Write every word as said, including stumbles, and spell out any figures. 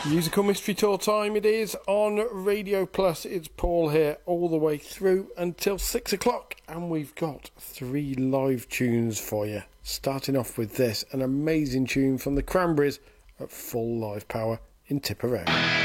Musical Mystery Tour time it is on Radio Plus. It's Paul here all the way through until six o'clock, and we've got three live tunes for you. Starting off with this, an amazing tune from the Cranberries at full live power in Tipperary.